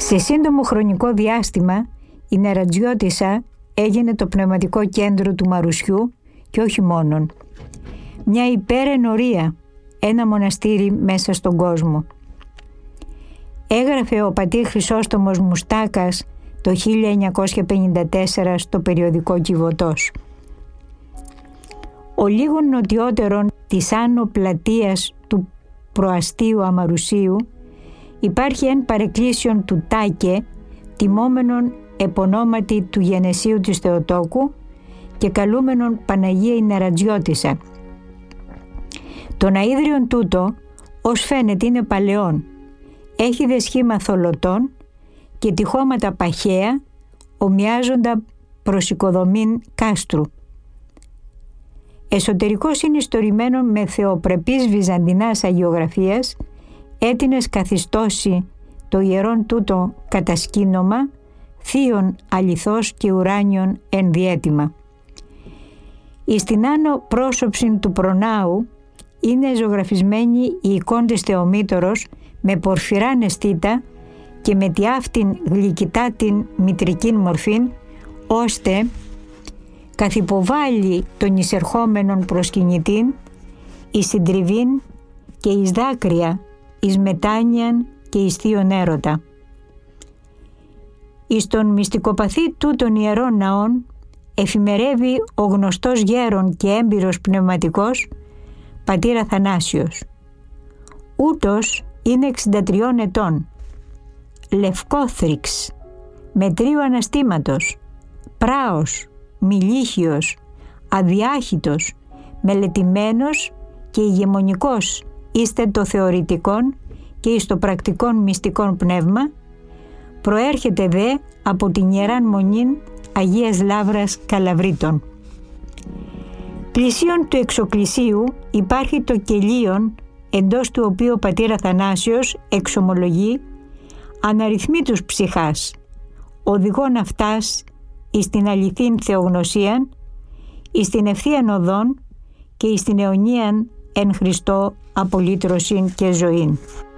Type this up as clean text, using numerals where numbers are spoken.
Σε σύντομο χρονικό διάστημα η Νερατζιώτισσα έγινε το πνευματικό κέντρο του Μαρουσιού και όχι μόνον. Μια υπερενορία, ένα μοναστήρι μέσα στον κόσμο. Έγραφε ο πατήρ Χρυσόστομος Μουστάκας το 1954 στο περιοδικό Κιβωτός. Ο λίγων νοτιότερον της άνω πλατείας του προαστίου Αμαρουσίου υπάρχει εν παρεκκλήσιον του Τάκε, τιμόμενον επωνόματι του γενεσίου της Θεοτόκου και καλούμενον Παναγία η Νερατζιώτισσα. Το ναΐδριον τούτο, ως φαίνεται, είναι παλαιόν. Έχει δε σχήμα θολωτών και τυχώματα παχαία, ομοιάζοντα προς οικοδομήν κάστρου. Εσωτερικός είναι στορημένο με θεοπρεπής βυζαντινάς αγιογραφίας, έτινες καθιστώσει το ιερόν τούτο κατασκήνομα, θείον αληθώς και ουράνιον εν διέτοιμα. Εις την άνω πρόσωψην του προνάου είναι ζωγραφισμένη η εικόν της Θεομήτωρος με πορφυράν αισθήτα και με τη αυτήν γλυκητά την μητρικήν μορφήν, ώστε καθυποβάλλει τον εισερχόμενον προσκυνητήν εις συντριβήν και εις δάκρυα, εις μετάνοιαν και εις θείον έρωτα. Εις τον μυστικοπαθή τούτων ιερών ναών εφημερεύει ο γνωστός γέρον και έμπειρος πνευματικός πατήρ Αθανάσιος. Ούτως είναι 63 ετών, λευκόθρυξ, μετρίου αναστήματος, πράος, μιλίχιος, αδιάχυτος, μελετημένος και ηγεμονικός είστε το θεωρητικόν και εις το πρακτικόν μυστικόν πνεύμα, προέρχεται δε από την Ιεράν Μονήν Αγίας Λαύρας Καλαβρίτων. Πλησίον του εξοκλησίου υπάρχει το κελίον, εντός του οποίου ο πατήρ Αθανάσιος εξομολογεί αναριθμήτους ψυχάς, οδηγών αυτάς εις την αληθήν θεογνωσίαν, εις την ευθείαν οδόν και εις την αιωνίαν εν Χριστώ απολύτρωσιν και ζωήν.